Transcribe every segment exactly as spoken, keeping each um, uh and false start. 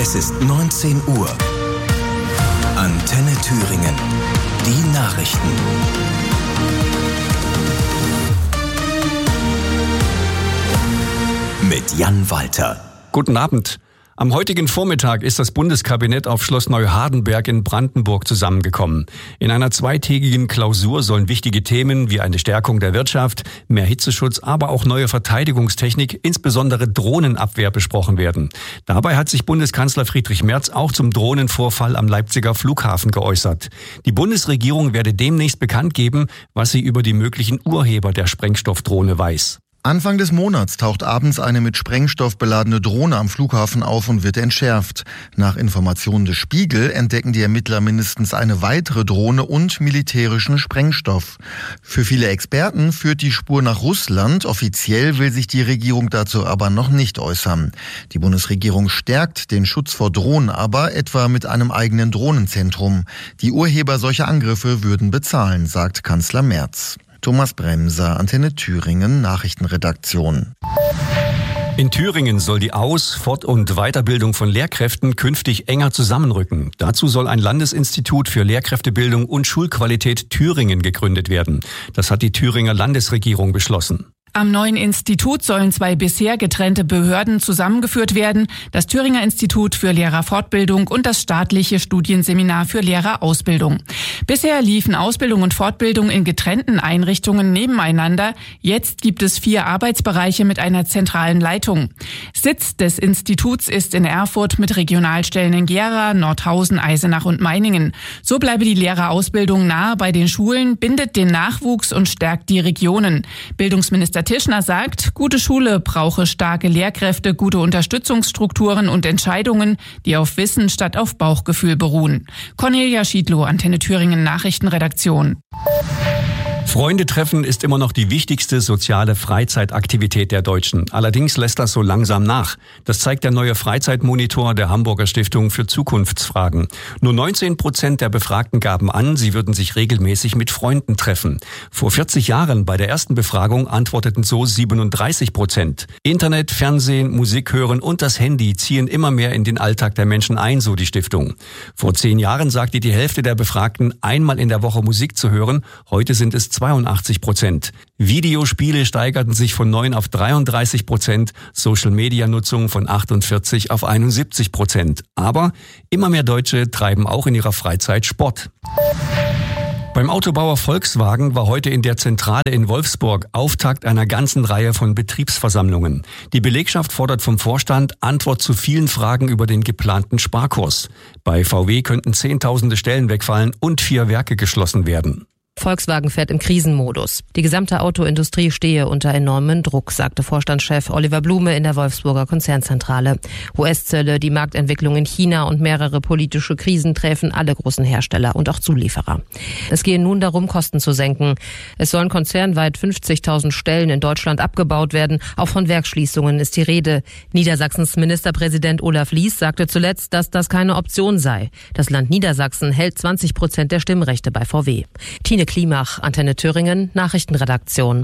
Es ist neunzehn Uhr. Antenne Thüringen. Die Nachrichten. Mit Jan Walter. Guten Abend. Am heutigen Vormittag ist das Bundeskabinett auf Schloss Neuhardenberg in Brandenburg zusammengekommen. In einer zweitägigen Klausur sollen wichtige Themen wie eine Stärkung der Wirtschaft, mehr Hitzeschutz, aber auch neue Verteidigungstechnik, insbesondere Drohnenabwehr, besprochen werden. Dabei hat sich Bundeskanzler Friedrich Merz auch zum Drohnenvorfall am Leipziger Flughafen geäußert. Die Bundesregierung werde demnächst bekannt geben, was sie über die möglichen Urheber der Sprengstoffdrohne weiß. Anfang des Monats taucht abends eine mit Sprengstoff beladene Drohne am Flughafen auf und wird entschärft. Nach Informationen des Spiegel entdecken die Ermittler mindestens eine weitere Drohne und militärischen Sprengstoff. Für viele Experten führt die Spur nach Russland. Offiziell will sich die Regierung dazu aber noch nicht äußern. Die Bundesregierung stärkt den Schutz vor Drohnen aber, etwa mit einem eigenen Drohnenzentrum. Die Urheber solcher Angriffe würden bezahlen, sagt Kanzler Merz. Thomas Bremser, Antenne Thüringen, Nachrichtenredaktion. In Thüringen soll die Aus-, Fort- und Weiterbildung von Lehrkräften künftig enger zusammenrücken. Dazu soll ein Landesinstitut für Lehrkräftebildung und Schulqualität Thüringen gegründet werden. Das hat die Thüringer Landesregierung beschlossen. Am neuen Institut sollen zwei bisher getrennte Behörden zusammengeführt werden, das Thüringer Institut für Lehrerfortbildung und das staatliche Studienseminar für Lehrerausbildung. Bisher liefen Ausbildung und Fortbildung in getrennten Einrichtungen nebeneinander. Jetzt gibt es vier Arbeitsbereiche mit einer zentralen Leitung. Sitz des Instituts ist in Erfurt mit Regionalstellen in Gera, Nordhausen, Eisenach und Meiningen. So bleibe die Lehrerausbildung nahe bei den Schulen, bindet den Nachwuchs und stärkt die Regionen. Bildungsminister Tischner sagt, gute Schule brauche starke Lehrkräfte, gute Unterstützungsstrukturen und Entscheidungen, die auf Wissen statt auf Bauchgefühl beruhen. Cornelia Schiedlow, Antenne Thüringen Nachrichtenredaktion. Freunde treffen ist immer noch die wichtigste soziale Freizeitaktivität der Deutschen. Allerdings lässt das so langsam nach. Das zeigt der neue Freizeitmonitor der Hamburger Stiftung für Zukunftsfragen. Nur neunzehn Prozent der Befragten gaben an, sie würden sich regelmäßig mit Freunden treffen. Vor vierzig Jahren bei der ersten Befragung antworteten so siebenunddreißig Prozent. Internet, Fernsehen, Musik hören und das Handy ziehen immer mehr in den Alltag der Menschen ein, so die Stiftung. Vor zehn Jahren sagte die Hälfte der Befragten, einmal in der Woche Musik zu hören. Heute sind es zweiundachtzig Prozent. Videospiele steigerten sich von neun auf dreiunddreißig Prozent, Social-Media-Nutzung von achtundvierzig auf einundsiebzig Prozent. Aber immer mehr Deutsche treiben auch in ihrer Freizeit Sport. Beim Autobauer Volkswagen war heute in der Zentrale in Wolfsburg Auftakt einer ganzen Reihe von Betriebsversammlungen. Die Belegschaft fordert vom Vorstand Antwort zu vielen Fragen über den geplanten Sparkurs. Bei V W könnten Zehntausende Stellen wegfallen und vier Werke geschlossen werden. Volkswagen fährt im Krisenmodus. Die gesamte Autoindustrie stehe unter enormem Druck, sagte Vorstandschef Oliver Blume in der Wolfsburger Konzernzentrale. U S-Zölle, die Marktentwicklung in China und mehrere politische Krisen treffen alle großen Hersteller und auch Zulieferer. Es gehe nun darum, Kosten zu senken. Es sollen konzernweit fünfzigtausend Stellen in Deutschland abgebaut werden. Auch von Werksschließungen ist die Rede. Niedersachsens Ministerpräsident Olaf Lies sagte zuletzt, dass das keine Option sei. Das Land Niedersachsen hält zwanzig Prozent der Stimmrechte bei V W. Tine Klimach, Antenne Thüringen, Nachrichtenredaktion.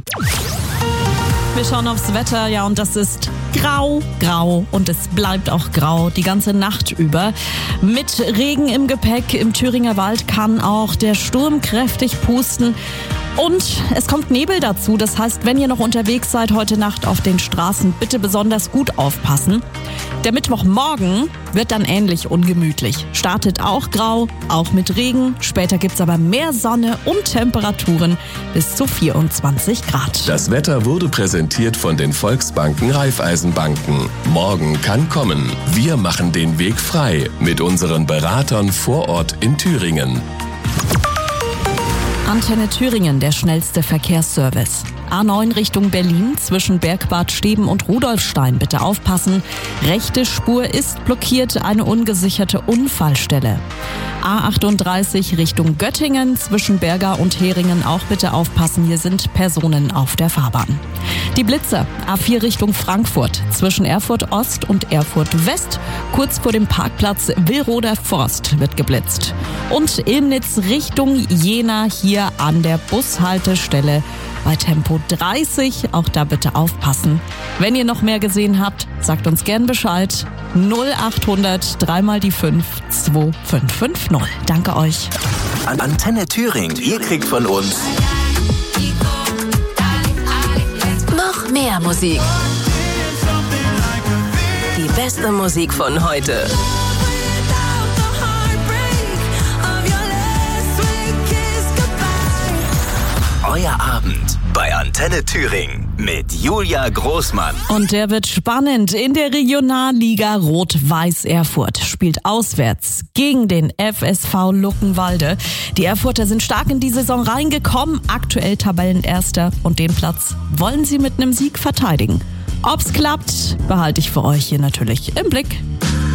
Wir schauen aufs Wetter, ja, und das ist grau, grau und es bleibt auch grau die ganze Nacht über. Mit Regen im Gepäck im Thüringer Wald kann auch der Sturm kräftig pusten. Und es kommt Nebel dazu. Das heißt, wenn ihr noch unterwegs seid heute Nacht auf den Straßen, bitte besonders gut aufpassen. Der Mittwochmorgen wird dann ähnlich ungemütlich. Startet auch grau, auch mit Regen. Später gibt's aber mehr Sonne und Temperaturen bis zu vierundzwanzig Grad. Das Wetter wurde präsentiert von den Volksbanken Raiffeisenbanken. Morgen kann kommen. Wir machen den Weg frei mit unseren Beratern vor Ort in Thüringen. Antenne Thüringen, der schnellste Verkehrsservice. A neun Richtung Berlin zwischen Bergbad Steben und Rudolfstein. Bitte aufpassen. Rechte Spur ist blockiert, eine ungesicherte Unfallstelle. A achtunddreißig Richtung Göttingen zwischen Berga und Heringen. Auch bitte aufpassen, hier sind Personen auf der Fahrbahn. Die Blitzer. A vier Richtung Frankfurt zwischen Erfurt Ost und Erfurt West. Kurz vor dem Parkplatz Willroder Forst wird geblitzt. Und Illnitz Richtung Jena hier an der Bushaltestelle bei Tempo dreißig. Auch da bitte aufpassen. Wenn ihr noch mehr gesehen habt, sagt uns gern Bescheid. null achthundert drei mal die fünf zwei fünf fünf null. Danke euch. Antenne Thüringen, ihr kriegt von uns noch mehr Musik. Die beste Musik von heute. Euer Abend bei Antenne Thüringen mit Julia Großmann. Und der wird spannend. In der Regionalliga Rot-Weiß Erfurt spielt auswärts gegen den F S V Luckenwalde. Die Erfurter sind stark in die Saison reingekommen, aktuell Tabellenerster, und den Platz wollen sie mit einem Sieg verteidigen. Ob's klappt, behalte ich für euch hier natürlich im Blick.